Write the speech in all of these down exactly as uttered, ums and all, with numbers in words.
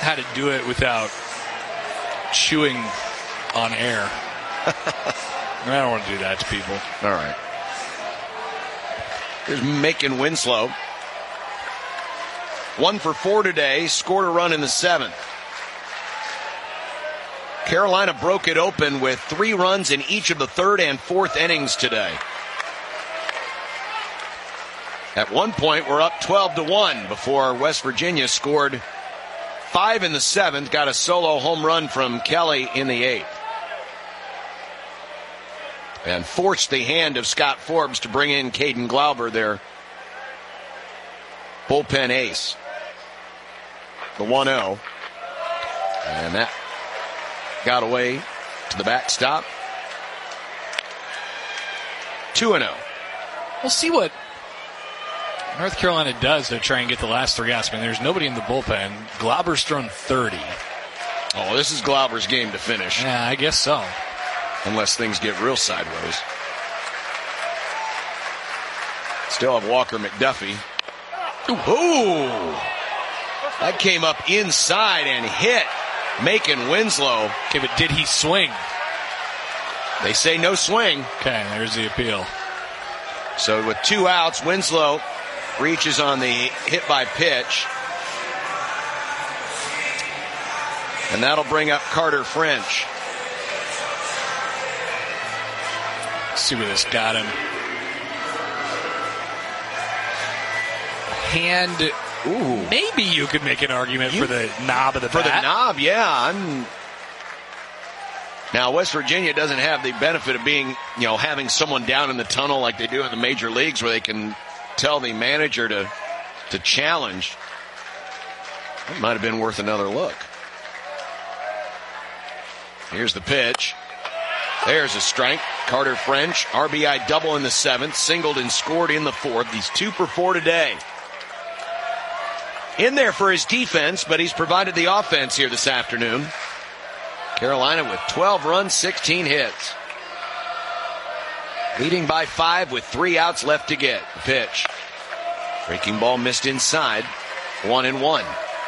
how to do it without chewing on air. I don't want to do that to people. All right. Here's Macon Winslow. One for four today, scored a run in the seventh. Carolina broke it open with three runs in each of the third and fourth innings today. At one point, we're up twelve to one before West Virginia scored five in the seventh, got a solo home run from Kelly in the eighth, and forced the hand of Scott Forbes to bring in Caden Glauber, their bullpen ace. The one oh. And that got away to the backstop. two and oh. We'll see what North Carolina does to try and get the last three outs. I mean, there's nobody in the bullpen. Glauber's thrown thirty. Oh, this is Glauber's game to finish. Yeah, I guess so. Unless things get real sideways. Still have Walker McDuffie. Ooh! That came up inside and hit Macon Winslow. Okay, but did he swing? They say no swing. Okay, there's the appeal. So with two outs, Winslow reaches on the hit by pitch. And that'll bring up Carter French. Let's see where this got him. Hand. Ooh. Maybe you could make an argument you, for the knob of the for bat. For the knob, yeah. I'm, now, West Virginia doesn't have the benefit of being, you know, having someone down in the tunnel like they do in the major leagues where they can tell the manager to, to challenge. That might have been worth another look. Here's the pitch. There's a strike. Carter French, R B I double in the seventh, singled and scored in the fourth. He's two for four today. In there for his defense, but he's provided the offense here this afternoon. Carolina with twelve runs, sixteen hits. Leading by five with three outs left to get. The pitch. Breaking ball missed inside. One and one.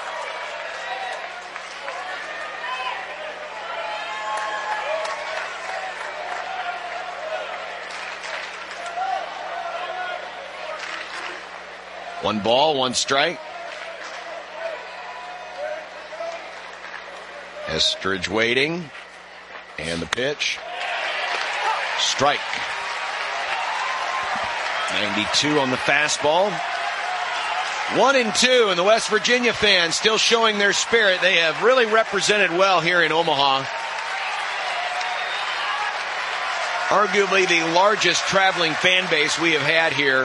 One ball, one strike. Estridge waiting. And the pitch. Strike. ninety-two on the fastball. One and two, and the West Virginia fans still showing their spirit. They have really represented well here in Omaha. Arguably the largest traveling fan base we have had here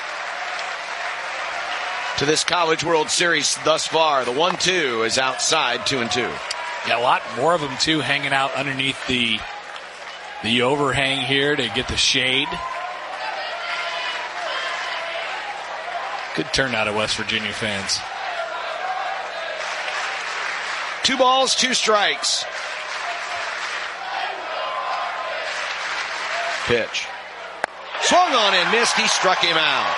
to this College World Series thus far. The one two is outside, two and two. Yeah, a lot more of them, too, hanging out underneath the the overhang here to get the shade. Good turnout of West Virginia fans. Two balls, two strikes. Pitch. Swung on and missed. He struck him out.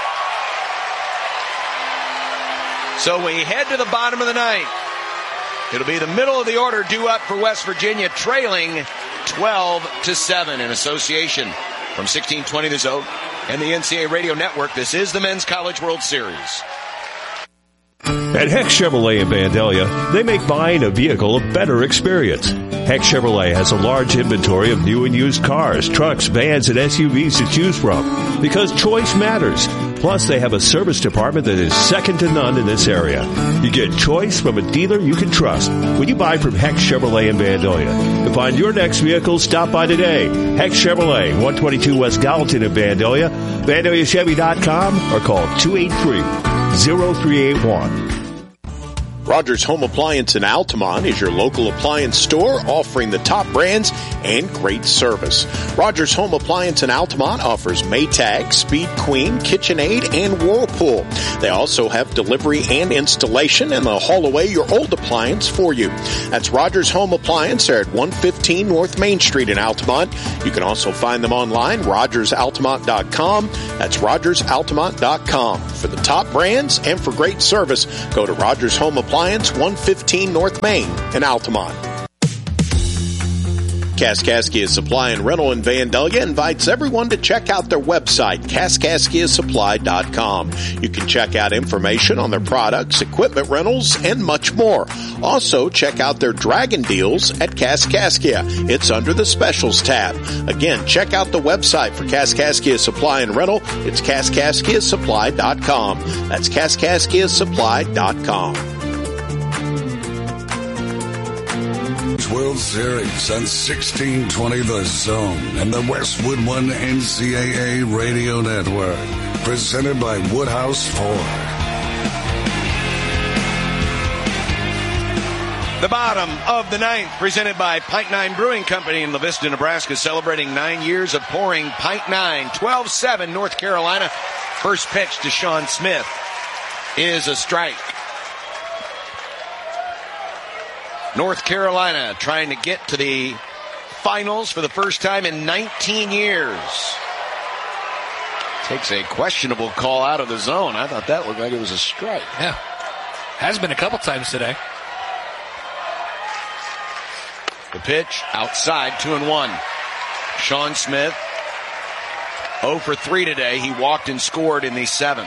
So we head to the bottom of the ninth. It'll be the middle of the order due up for West Virginia, trailing twelve to seven in association from sixteen twenty The Zone and the N C A A Radio Network. This is the Men's College World Series. At Heck Chevrolet in Vandalia, they make buying a vehicle a better experience. Heck Chevrolet has a large inventory of new and used cars, trucks, vans, and S U Vs to choose from because choice matters. Plus, they have a service department that is second to none in this area. You get choice from a dealer you can trust when you buy from Heck Chevrolet in Vandalia. To find your next vehicle, stop by today. Heck Chevrolet, one twenty-two West Gallatin in Vandalia, Vandalia Chevy dot com, or call two eight three, zero three eight one. Rogers Home Appliance in Altamont is your local appliance store offering the top brands and great service. Rogers Home Appliance in Altamont offers Maytag, Speed Queen, KitchenAid, and Whirlpool. They also have delivery and installation, and they'll haul away your old appliance for you. That's Rogers Home Appliance. They're at one fifteen North Main Street in Altamont. You can also find them online, rogers altamont dot com. That's rogers altamont dot com. For the top brands and for great service, go to Rogers Home Appliance Appliance, one fifteen North Main in Altamont. Kaskaskia Supply and Rental in Vandalia invites everyone to check out their website, kaskaskia supply dot com. You can check out information on their products, equipment rentals, and much more. Also, check out their Dragon deals at Kaskaskia. It's under the Specials tab. Again, check out the website for Kaskaskia Supply and Rental. It's kaskaskia supply dot com. That's kaskaskia supply dot com. World Series on sixteen twenty The Zone and the Westwood One N C double A Radio Network. Presented by Woodhouse Ford. The bottom of the ninth, presented by Pint Nine Brewing Company in La Vista, Nebraska, celebrating nine years of pouring Pint Nine. twelve seven North Carolina. First pitch to Sean Smith is a strike. North Carolina trying to get to the finals for the first time in nineteen years. Takes a questionable call out of the zone. I thought that looked like it was a strike. Yeah. Has been a couple times today. The pitch outside, two and one. Sean Smith, oh for three today. He walked and scored in the seventh.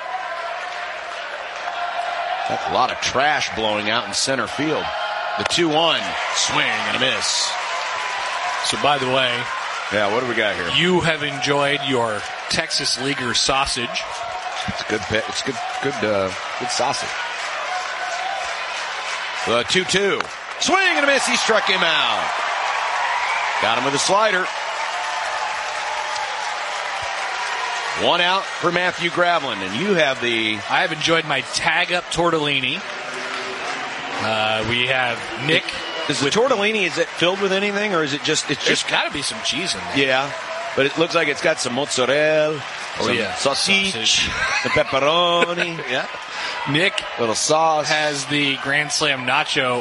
That's a lot of trash blowing out in center field. The two one, swing and a miss. So, by the way, yeah, what do we got here? You have enjoyed your Texas Leaguer sausage. It's good. It's good. Good. Uh, good sausage. The two two, swing and a miss. He struck him out. Got him with a slider. One out for Matthew Graveline, and you have the. I have enjoyed my tag up tortellini. Uh, we have Nick. Is the tortellini, is it filled with anything, or is it just, it's There's just. got to be some cheese in there. Yeah, but it looks like it's got some mozzarella, oh, some yeah. sausage, sausage. the pepperoni. Yeah. Nick little sauce. has the Grand Slam nacho,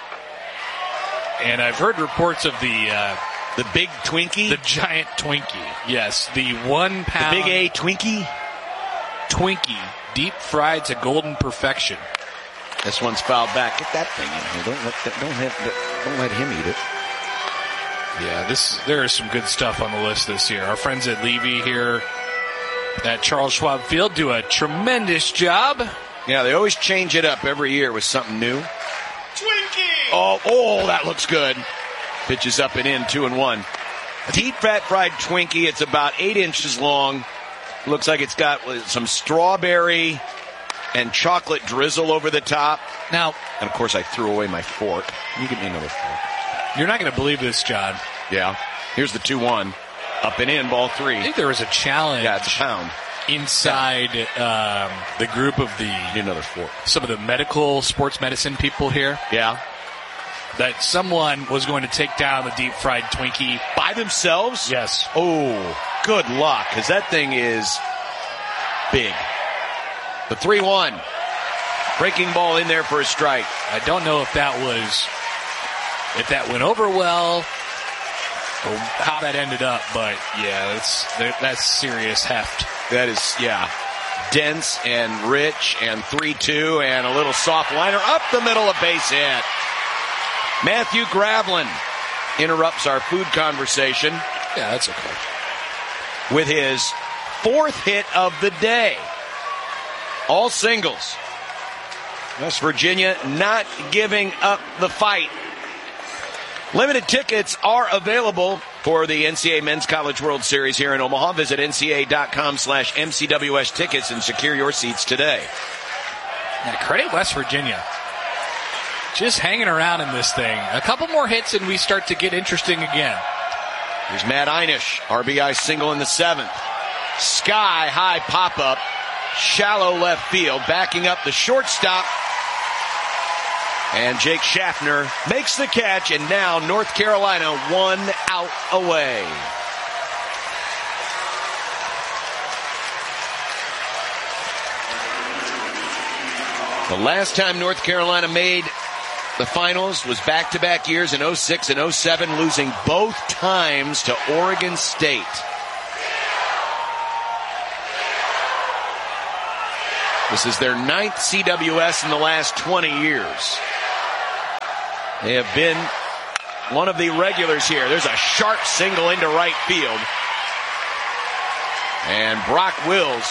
and I've heard reports of the uh, the big Twinkie, the giant Twinkie. Yes, the one pound the big A Twinkie, Twinkie, deep fried to golden perfection. This one's fouled back. Get that thing in here. Don't let that, don't have don't let him eat it. Yeah, this there is some good stuff on the list this year. Our friends at Levy here at Charles Schwab Field do a tremendous job. Yeah, they always change it up every year with something new. Twinkie! Oh, oh, that looks good. Pitches up and in, two and one. Deep fat fried Twinkie. It's about eight inches long. Looks like it's got some strawberry and chocolate drizzle over the top. Now, and of course, I threw away my fork. Can you get me another fork? You're not going to believe this, John. Yeah. Here's the two one. Up and in, ball three. I think there was a challenge. Yeah, it's a pound. Inside um, the group of the Need another fork. Some of the medical sports medicine people here. Yeah. That someone was going to take down the deep fried Twinkie by themselves. Yes. Oh, good luck, because that thing is big. The three one. Breaking ball in there for a strike. I don't know if that was, if that went over well, or how that ended up, but yeah, that's, that's serious heft. That is, yeah, dense and rich, and three two, and a little soft liner up the middle, a base hit. Matthew Graveline interrupts our food conversation. Yeah, that's okay. With his fourth hit of the day. All singles. West Virginia not giving up the fight. Limited tickets are available for the N C double A Men's College World Series here in Omaha. Visit ncaa.com slash MCWS tickets and secure your seats today. Yeah, credit West Virginia. Just hanging around in this thing. A couple more hits and we start to get interesting again. Here's Matt Einish, R B I single in the seventh. Sky high pop-up, shallow left field, backing up the shortstop. And Jake Schaffner makes the catch, and now North Carolina one out away. The last time North Carolina made the finals was back-to-back years in oh six and oh seven, losing both times to Oregon State. This is their ninth C W S in the last twenty years. They have been one of the regulars here. There's a sharp single into right field. And Brock Wills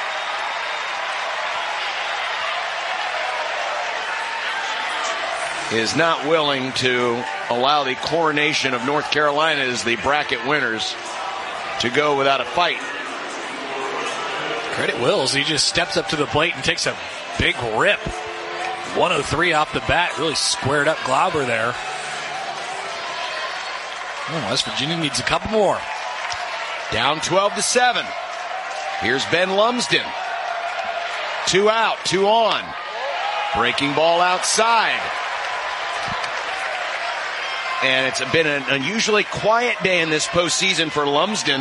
is not willing to allow the coronation of North Carolina as the bracket winners to go without a fight. Credit Wills. He just steps up to the plate and takes a big rip. one oh three off the bat. Really squared up Glauber there. Oh, West Virginia needs a couple more. Down twelve to seven. Here's Ben Lumsden. Two out, two on. Breaking ball outside. And it's been an unusually quiet day in this postseason for Lumsden,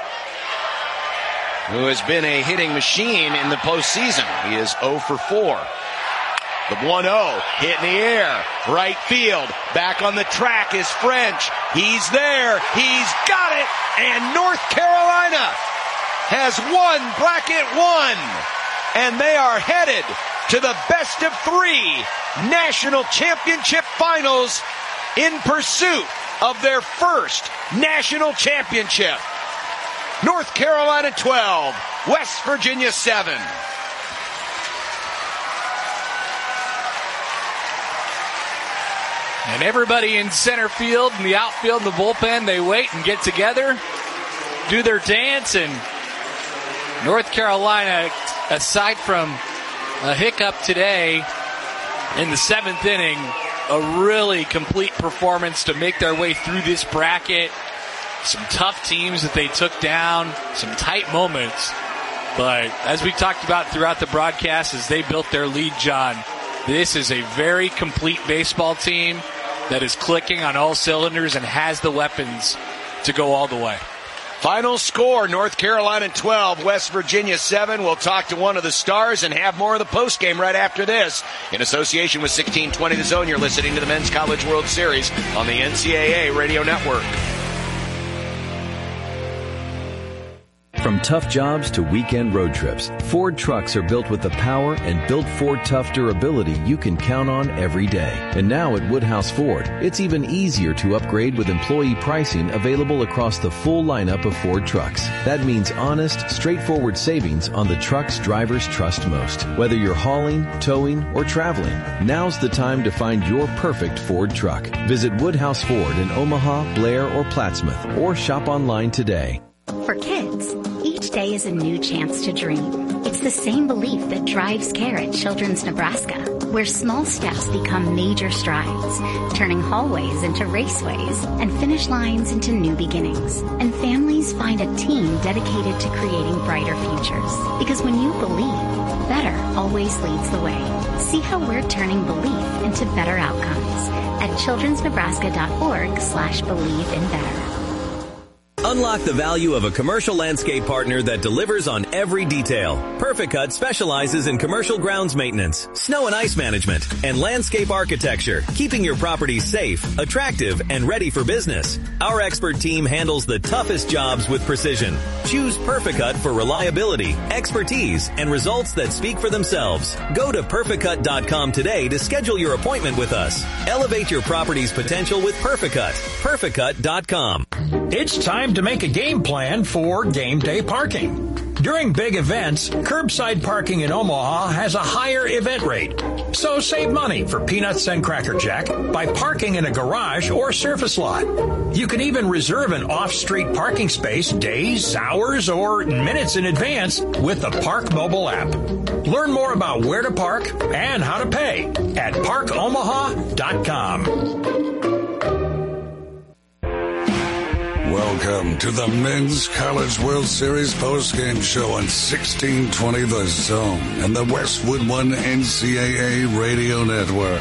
who has been a hitting machine in the postseason. He is oh for four. The one oh, hit in the air, right field, back on the track is French. He's there, he's got it, and North Carolina has won bracket one, and they are headed to the best of three national championship finals in pursuit of their first national championship. North Carolina twelve, West Virginia seven. And everybody in center field, in the outfield, in the bullpen, they wait and get together, do their dance, and North Carolina, aside from a hiccup today in the seventh inning, a really complete performance to make their way through this bracket. Some tough teams that they took down, some tight moments. But as we talked about throughout the broadcast, as they built their lead, John, this is a very complete baseball team that is clicking on all cylinders and has the weapons to go all the way. Final score, North Carolina twelve, West Virginia seven. We'll talk to one of the stars and have more of the postgame right after this. In association with sixteen twenty The Zone, you're listening to the Men's College World Series on the N C double A Radio Network. From tough jobs to weekend road trips, Ford trucks are built with the power and built Ford Tough durability you can count on every day. And now at Woodhouse Ford, it's even easier to upgrade with employee pricing available across the full lineup of Ford trucks. That means honest, straightforward savings on the trucks drivers trust most. Whether you're hauling, towing, or traveling, now's the time to find your perfect Ford truck. Visit Woodhouse Ford in Omaha, Blair, or Plattsmouth, or shop online today. For kids, each day is a new chance to dream. It's the same belief that drives care at Children's Nebraska, where small steps become major strides, turning hallways into raceways and finish lines into new beginnings. And families find a team dedicated to creating brighter futures. Because when you believe, better always leads the way. See how we're turning belief into better outcomes at children's nebraska dot org slash believe in better. Unlock the value of a commercial landscape partner that delivers on every detail. Perfect Cut specializes in commercial grounds maintenance, snow and ice management, and landscape architecture, keeping your property safe, attractive, and ready for business. Our expert team handles the toughest jobs with precision. Choose Perfect Cut for reliability, expertise, and results that speak for themselves. Go to perfect cut dot com today to schedule your appointment with us. Elevate your property's potential with Perfect Cut. perfect cut dot com. It's time to make a game plan for game day parking. During big events, curbside parking in Omaha has a higher event rate. So save money for Peanuts and Cracker Jack by parking in a garage or surface lot. You can even reserve an off-street parking space days, hours, or minutes in advance with the Park mobile app. Learn more about where to park and how to pay at park omaha dot com. Welcome to the Men's College World Series postgame show on sixteen twenty The Zone and the Westwood One N C double A Radio Network.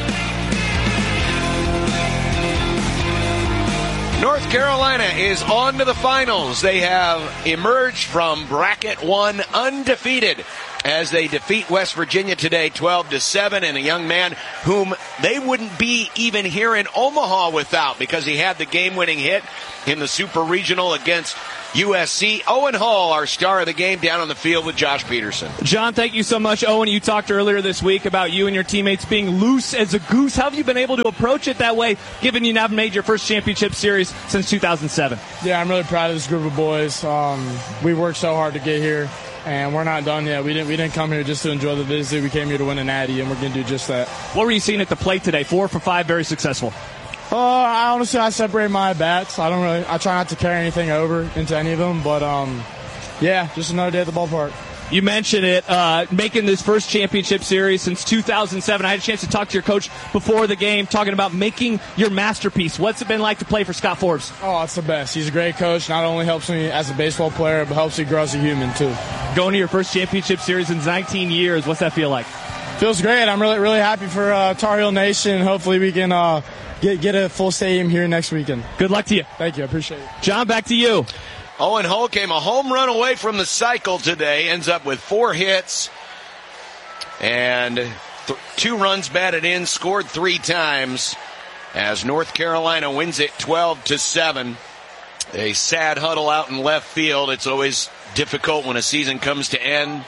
North Carolina is on to the finals. They have emerged from bracket one undefeated as they defeat West Virginia today twelve to seven, and a young man whom they wouldn't be even here in Omaha without, because he had the game-winning hit in the Super Regional against U S C. Owen Hall, our star of the game, down on the field with Josh Peterson. John, thank you so much. Owen, you talked earlier this week about you and your teammates being loose as a goose. How have you been able to approach it that way, given you now made your first championship series since two thousand seven? Yeah, I'm really proud of this group of boys. Um, we worked so hard to get here, and we're not done yet. We didn't we didn't come here just to enjoy the visit. We came here to win a natty, and we're going to do just that. What were you seeing at the plate today? Four for five, very successful. Uh, I honestly, I separate my bats. I don't really, I try not to carry anything over into any of them, but um, yeah, just another day at the ballpark. You mentioned it, uh, making this first championship series since two thousand seven. I had a chance to talk to your coach before the game, talking about making your masterpiece. What's it been like to play for Scott Forbes? Oh, it's the best. He's a great coach. Not only helps me as a baseball player, but helps me grow as a human, too. Going to your first championship series in nineteen years, what's that feel like? Feels great. I'm really, really happy for uh, Tar Heel Nation. Hopefully we can uh, get, get a full stadium here next weekend. Good luck to you. Thank you. I appreciate it. John, back to you. Owen Hull came a home run away from the cycle today, ends up with four hits and th- two runs batted in, scored three times as North Carolina wins it twelve to seven. A sad huddle out in left field. It's always difficult when a season comes to end.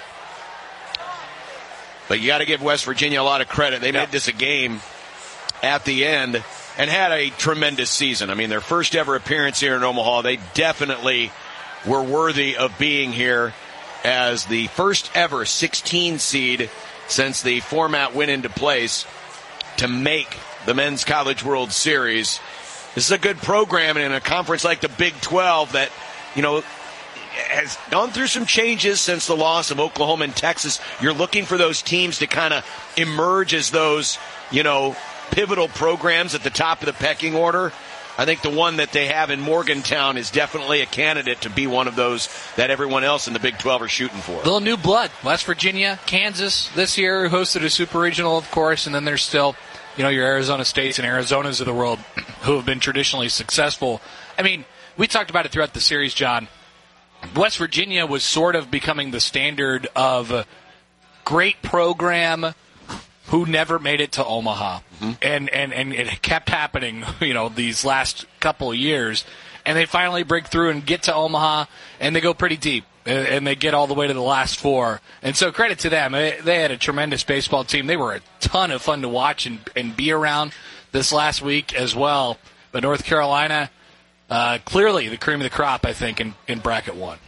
But you got to give West Virginia a lot of credit. They made this a game at the end and had a tremendous season. I mean, their first ever appearance here in Omaha, they definitely were worthy of being here as the first ever sixteen seed since the format went into place to make the Men's College World Series. This is a good program in a conference like the Big twelve that, you know, has gone through some changes since the loss of Oklahoma and Texas. You're looking for those teams to kind of emerge as those, you know, pivotal programs at the top of the pecking order. I think the one that they have in Morgantown is definitely a candidate to be one of those that everyone else in the Big twelve are shooting for. Little new blood. West Virginia, Kansas this year hosted a super regional, of course, and then there's still, you know, your Arizona States and Arizonas of the world who have been traditionally successful. I mean, we talked about it throughout the series, John. West Virginia was sort of becoming the standard of a great program who never made it to Omaha. Mm-hmm. And, and, and it kept happening, you know, these last couple of years. And they finally break through and get to Omaha, and they go pretty deep. And they get all the way to the last four. And so credit to them. They had a tremendous baseball team. They were a ton of fun to watch and, and be around this last week as well. But North Carolina, uh, clearly the cream of the crop, I think, in, in bracket one.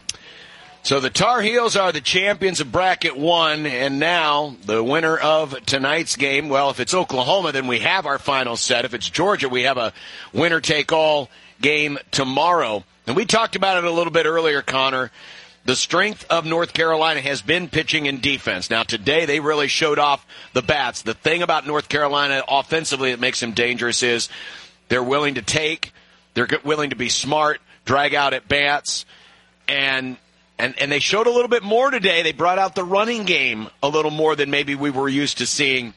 So the Tar Heels are the champions of bracket one, and now the winner of tonight's game, well, if it's Oklahoma, then we have our final set. If it's Georgia, we have a winner-take-all game tomorrow. And we talked about it a little bit earlier, Connor. The strength of North Carolina has been pitching and defense. Now, today they really showed off the bats. The thing about North Carolina offensively that makes them dangerous is they're willing to take, they're willing to be smart, drag out at bats, and and and they showed a little bit more today. They brought out the running game a little more than maybe we were used to seeing.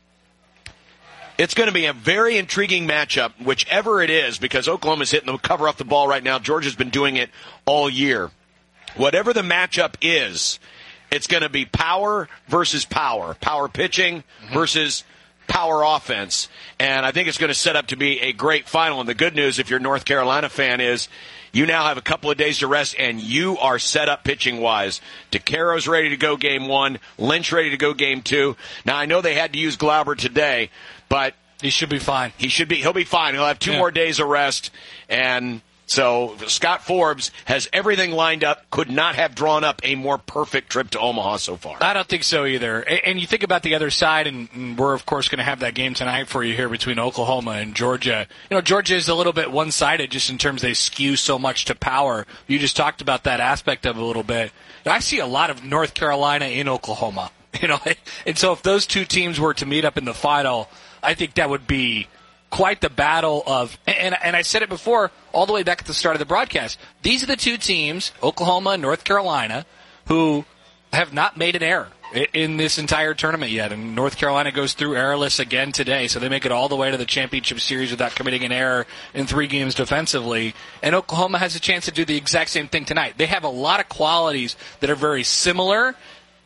It's going to be a very intriguing matchup, whichever it is, because Oklahoma's hitting the cover off the ball right now. Georgia's been doing it all year. Whatever the matchup is, it's going to be power versus power, power pitching mm-hmm. versus power offense. And I think it's going to set up to be a great final. And the good news, if you're a North Carolina fan, is you now have a couple of days to rest, and you are set up pitching-wise. DeCaro's ready to go game one. Lynch ready to go game two. Now, I know they had to use Glauber today, but he should be fine. He should be. He'll be fine. He'll have two yeah. more days of rest, and so Scott Forbes has everything lined up, could not have drawn up a more perfect trip to Omaha so far. I don't think so either. And you think about the other side, and we're, of course, going to have that game tonight for you here between Oklahoma and Georgia. You know, Georgia is a little bit one-sided just in terms they skew so much to power. You just talked about that aspect of it a little bit. I see a lot of North Carolina in Oklahoma. You know, and so if those two teams were to meet up in the final, I think that would be quite the battle of, and, and I said it before, all the way back at the start of the broadcast, these are the two teams, Oklahoma and North Carolina, who have not made an error in this entire tournament yet. And North Carolina goes through errorless again today, so they make it all the way to the championship series without committing an error in three games defensively. And Oklahoma has a chance to do the exact same thing tonight. They have a lot of qualities that are very similar.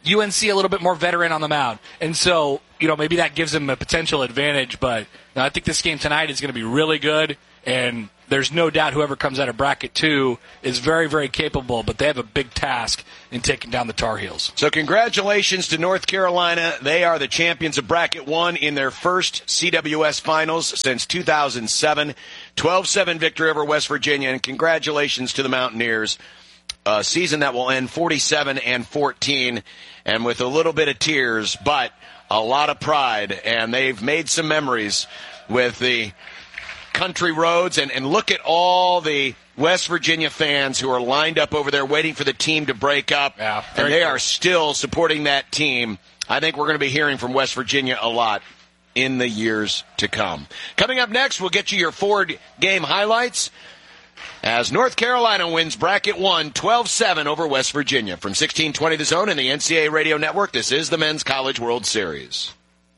U N C a little bit more veteran on the mound. And so, you know, maybe that gives them a potential advantage. But no, I think this game tonight is going to be really good. And there's no doubt whoever comes out of bracket two is very, very capable. But they have a big task in taking down the Tar Heels. So congratulations to North Carolina. They are the champions of bracket one in their first C W S finals since two thousand seven. twelve seven victory over West Virginia. And congratulations to the Mountaineers. A season that will end forty-seven and fourteen, and with a little bit of tears, but a lot of pride. And they've made some memories with the country roads. And, and look at all the West Virginia fans who are lined up over there waiting for the team to break up. Yeah, and they cool. are still supporting that team. I think we're going to be hearing from West Virginia a lot in the years to come. Coming up next, we'll get you your Ford game highlights as North Carolina wins bracket one, twelve seven over West Virginia. From sixteen twenty The Zone and the N C double A Radio Network, this is the Men's College World Series.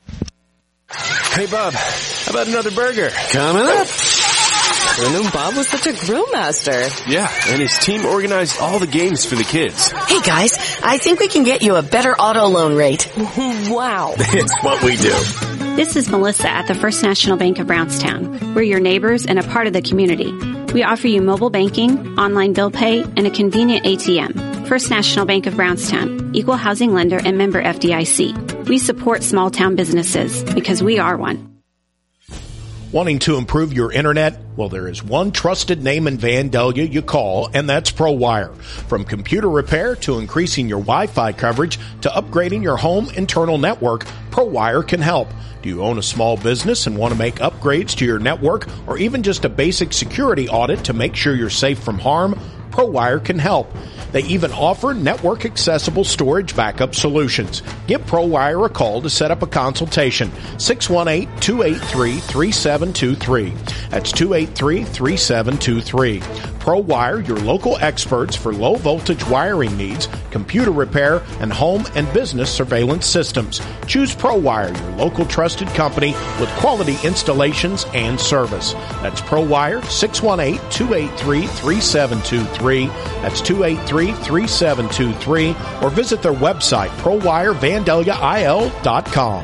Hey, Bob, how about another burger? Coming up. I knew Bob was such a grill master. Yeah, and his team organized all the games for the kids. Hey, guys, I think we can get you a better auto loan rate. Wow. It's what we do. This is Melissa at the First National Bank of Brownstown. We're your neighbors and a part of the community. We offer you mobile banking, online bill pay, and a convenient A T M. First National Bank of Brownstown, equal housing lender and member F D I C. We support small town businesses because we are one. Wanting to improve your internet? Well, there is one trusted name in Vandalia you call, and that's ProWire. From computer repair to increasing your Wi-Fi coverage to upgrading your home internal network, ProWire can help. Do you own a small business and want to make upgrades to your network or even just a basic security audit to make sure you're safe from harm? ProWire can help. They even offer network-accessible storage backup solutions. Give ProWire a call to set up a consultation. six one eight, two eight three, three seven two three. That's two eight three, three seven two three. ProWire, your local experts for low-voltage wiring needs, computer repair, and home and business surveillance systems. Choose ProWire, your local trusted company with quality installations and service. That's ProWire, six one eight, two eight three, three seven two three. That's two eight three, three seven two three. Or visit their website, pro wire vandalia I L dot com.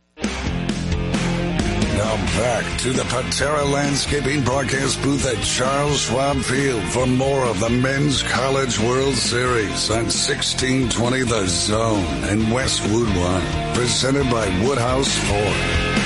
Now back to the Patera Landscaping broadcast booth at Charles Schwab Field for more of the Men's College World Series on sixteen twenty The Zone and Westwood One, presented by Woodhouse Ford.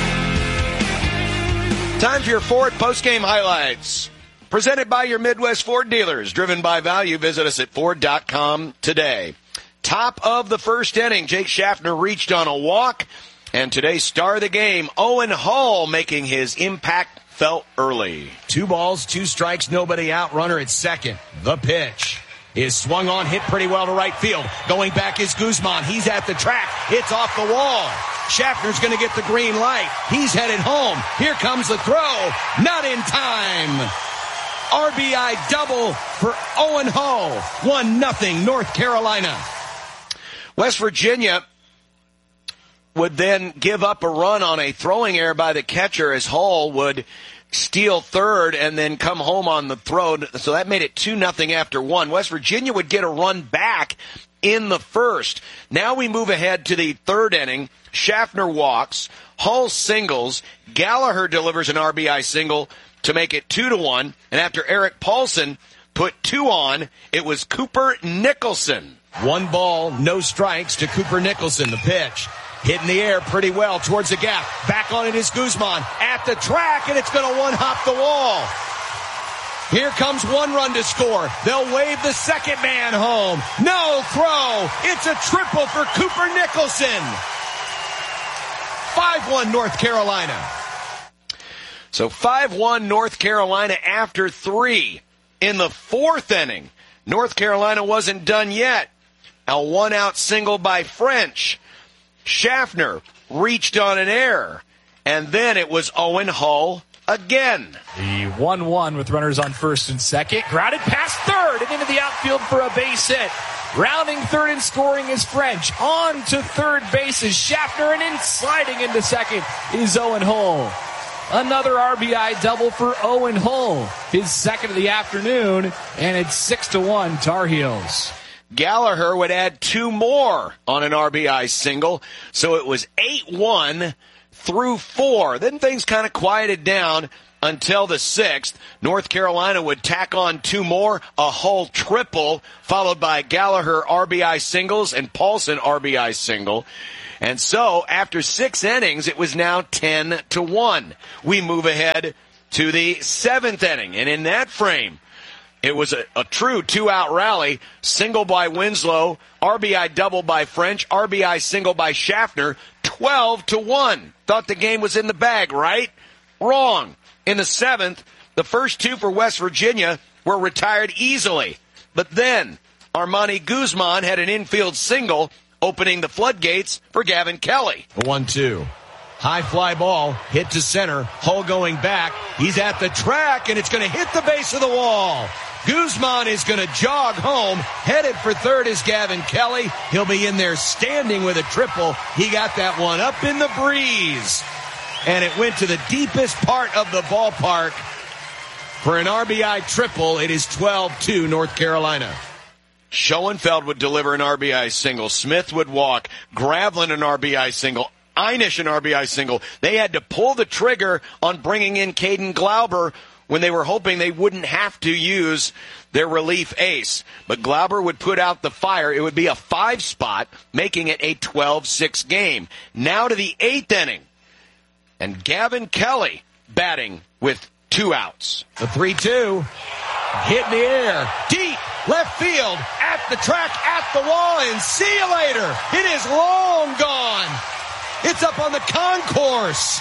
Time for your Ford postgame highlights. Presented by your Midwest Ford dealers. Driven by value. Visit us at Ford dot com today. Top of the first inning, Jake Schaffner reached on a walk. And today's star of the game, Owen Hall, making his impact felt early. Two balls, two strikes, nobody out. Runner at second. The pitch is swung on, hit pretty well to right field. Going back is Guzman. He's at the track. It's off the wall. Schaffner's going to get the green light. He's headed home. Here comes the throw. Not in time. R B I double for Owen Hall. one nothing North Carolina. West Virginia would then give up a run on a throwing error by the catcher as Hall would steal third and then come home on the throw. So that made it two nothing after one. West Virginia would get a run back in the first. Now we move ahead to the third inning. Schaffner walks. Hall singles. Gallagher delivers an R B I single to make it two to one. And after Eric Paulson put two on, it was Cooper Nicholson. One ball, no strikes to Cooper Nicholson. The pitch hit in the air pretty well towards the gap. Back on it is Guzman at the track, and it's going to one-hop the wall. Here comes one run to score. They'll wave the second man home. No throw. It's a triple for Cooper Nicholson. five one North Carolina. So five one North Carolina after three. In the fourth inning, North Carolina wasn't done yet. A one-out single by French. Schaffner reached on an error, and then it was Owen Hall again. The one one with runners on first and second. Grounded past third and into the outfield for a base hit. Rounding third and scoring is French. On to third base is Schaffner, and in sliding into second is Owen Hall. Another R B I double for Owen Hall, his second of the afternoon, and it's six to one Tar Heels. Gallagher would add two more on an R B I single. So it was eight one through four. Then things kind of quieted down until the sixth. North Carolina would tack on two more, a Hull triple, followed by Gallagher R B I singles and Paulson R B I single. And so after six innings, it was now ten to one. We move ahead to the seventh inning. And in that frame, it was a, a true two-out rally, single by Winslow, R B I double by French, R B I single by Schaffner, twelve to one. Thought the game was in the bag, right? Wrong. In the seventh, the first two for West Virginia were retired easily. But then Armani Guzman had an infield single, opening the floodgates for Gavin Kelly. one two. High fly ball, hit to center. Hull going back. He's at the track, and it's going to hit the base of the wall. Guzman is going to jog home. Headed for third is Gavin Kelly. He'll be in there standing with a triple. He got that one up in the breeze. And it went to the deepest part of the ballpark. For an R B I triple, it is twelve two North Carolina. Schoenfeld would deliver an R B I single. Smith would walk. Gravlin an R B I single. Einish an R B I single. They had to pull the trigger on bringing in Caden Glauber when they were hoping they wouldn't have to use their relief ace. But Glauber would put out the fire. It would be a five spot, making it a twelve six game. Now to the eighth inning. And Gavin Kelly batting with two outs. The three two. Hit in the air. Deep. Left field. At the track. At the wall. And see you later. It is long gone. It's up on the concourse.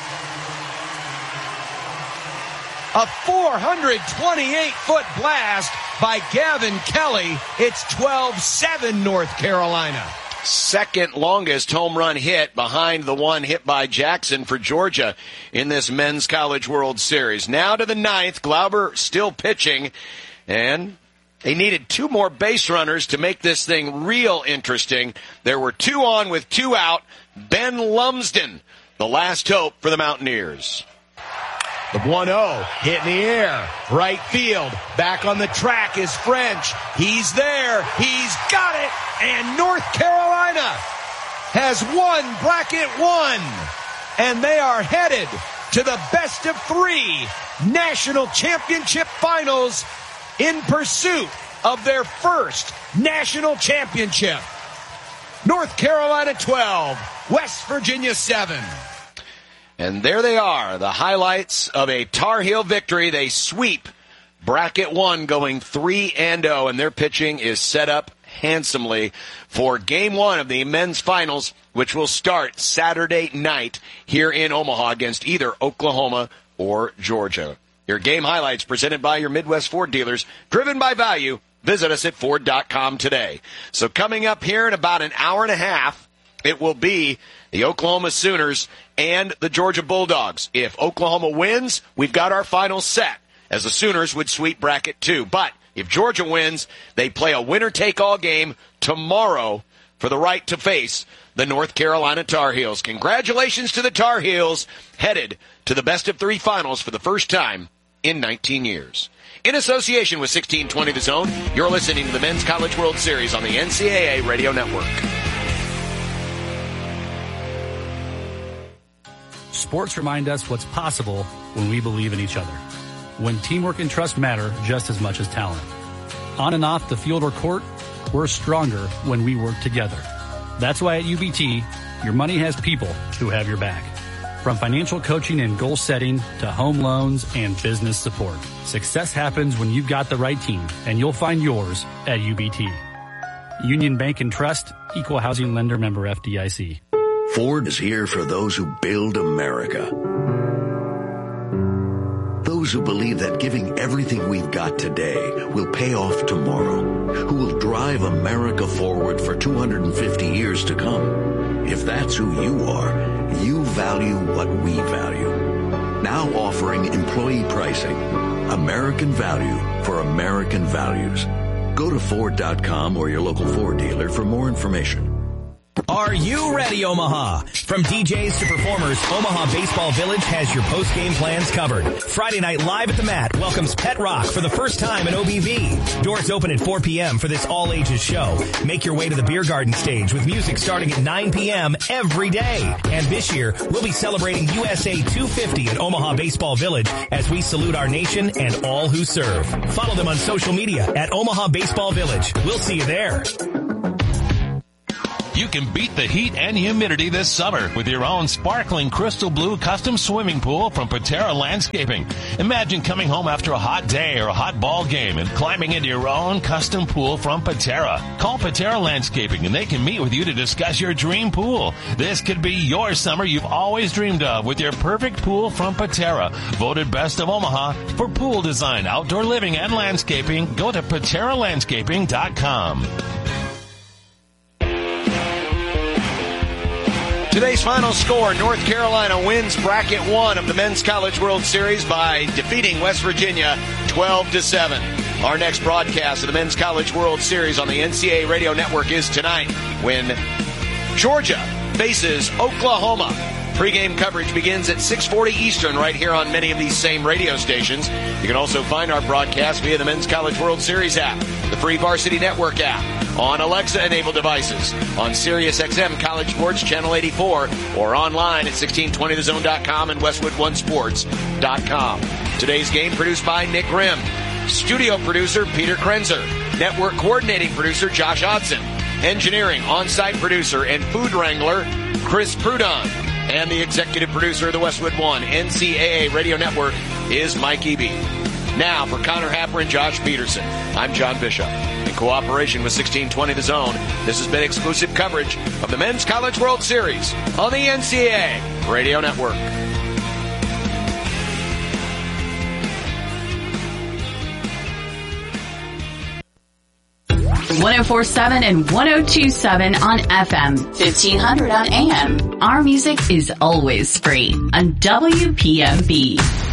A four hundred twenty-eight foot blast by Gavin Kelly. It's twelve seven North Carolina. Second longest home run hit behind the one hit by Jackson for Georgia in this Men's College World Series. Now to the ninth. Glauber still pitching, and they needed two more base runners to make this thing real interesting. There were two on with two out. Ben Lumsden, the last hope for the Mountaineers. The one oh, hit in the air, right field, back on the track is French. He's there, he's got it, and North Carolina has won bracket one, and they are headed to the best of three national championship finals in pursuit of their first national championship. North Carolina twelve, West Virginia seven. And there they are, the highlights of a Tar Heel victory. They sweep bracket one, going three and oh, and their pitching is set up handsomely for game one of the men's finals, which will start Saturday night here in Omaha against either Oklahoma or Georgia. Your game highlights presented by your Midwest Ford dealers, driven by value. Visit us at Ford dot com today. So coming up here in about an hour and a half, it will be the Oklahoma Sooners and the Georgia Bulldogs. If Oklahoma wins, we've got our final set, as the Sooners would sweep bracket two. But if Georgia wins, they play a winner-take-all game tomorrow for the right to face the North Carolina Tar Heels. Congratulations to the Tar Heels, headed to the best of three finals for the first time in nineteen years. In association with sixteen twenty The Zone, you're listening to the Men's College World Series on the N C double A Radio Network. Sports remind us what's possible when we believe in each other, when teamwork and trust matter just as much as talent. On and off the field or court, we're stronger when we work together. That's why at U B T, your money has people who have your back. From financial coaching and goal setting to home loans and business support, success happens when you've got the right team, and you'll find yours at U B T. Union Bank and Trust, Equal Housing Lender, member F D I C. Ford is here for those who build America. Those who believe that giving everything we've got today will pay off tomorrow. Who will drive America forward for two hundred fifty years to come. If that's who you are, you value what we value. Now offering employee pricing. American value for American values. Go to Ford dot com or your local Ford dealer for more information. Are you ready, Omaha? From D Js to performers, Omaha Baseball Village has your post-game plans covered. Friday Night Live at the Mat welcomes Pet Rock for the first time in O B V. Doors open at four p.m. for this all-ages show. Make your way to the Beer Garden stage with music starting at nine p.m. every day. And this year, we'll be celebrating U S A two fifty at Omaha Baseball Village as we salute our nation and all who serve. Follow them on social media at Omaha Baseball Village. We'll see you there. You can beat the heat and humidity this summer with your own sparkling crystal blue custom swimming pool from Patera Landscaping. Imagine coming home after a hot day or a hot ball game and climbing into your own custom pool from Patera. Call Patera Landscaping and they can meet with you to discuss your dream pool. This could be your summer you've always dreamed of with your perfect pool from Patera. Voted best of Omaha for pool design, outdoor living, and landscaping. Go to patera landscaping dot com. Today's final score, North Carolina wins bracket one of the Men's College World Series by defeating West Virginia twelve to seven. Our next broadcast of the Men's College World Series on the N C double A Radio Network is tonight when Georgia faces Oklahoma. Pre-game coverage begins at six forty Eastern right here on many of these same radio stations. You can also find our broadcast via the Men's College World Series app, the free Varsity Network app, on Alexa-enabled devices, on Sirius X M College Sports Channel eighty-four, or online at sixteen twenty the zone dot com and westwood one sports dot com. Today's game produced by Nick Grimm. Studio producer Peter Krenzer. Network coordinating producer Josh Odson. Engineering, on-site producer, and food wrangler Chris Prudon. And the executive producer of the Westwood One N C double A Radio Network is Mike Eby. Now, for Connor Happer and Josh Peterson, I'm John Bishop. In cooperation with sixteen twenty The Zone, this has been exclusive coverage of the Men's College World Series on the N C double A Radio Network. one oh four point seven and one oh two point seven on F M, fifteen hundred on A M. Our music is always free on W P M B.